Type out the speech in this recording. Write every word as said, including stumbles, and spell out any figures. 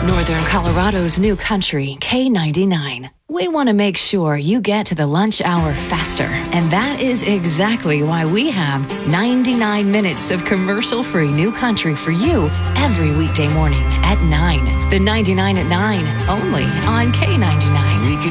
Northern Colorado's new country, K ninety-nine. We want to make sure you get to the lunch hour faster, and that is exactly why we have ninety-nine minutes of commercial-free new country for you every weekday morning at nine. The ninety-nine at nine, only on K ninety-nine. We could